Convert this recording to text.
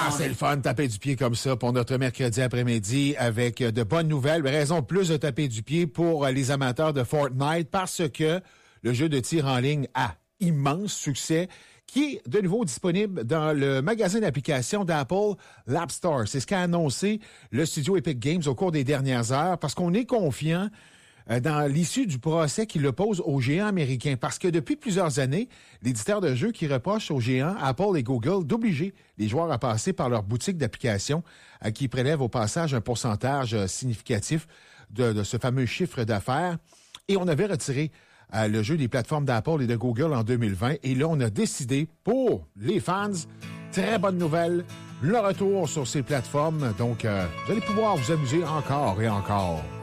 c'est le fun de taper du pied comme ça pour notre mercredi après-midi avec de bonnes nouvelles. Raison de plus de taper du pied pour les amateurs de Fortnite parce que le jeu de tir en ligne a immense succès qui est de nouveau disponible dans le magasin d'applications d'Apple, l'App Store. C'est ce qu'a annoncé le studio Epic Games au cours des dernières heures parce qu'on est confiant dans l'issue du procès qui l'oppose aux géants américains. Parce que depuis plusieurs années, l'éditeur de jeux qui reproche aux géants Apple et Google d'obliger les joueurs à passer par leur boutique d'applications qui prélève au passage un pourcentage significatif de ce fameux chiffre d'affaires. Et on avait retiré le jeu des plateformes d'Apple et de Google en 2020. Et là, on a décidé pour les fans, très bonne nouvelle, le retour sur ces plateformes. Donc, vous allez pouvoir vous amuser encore et encore.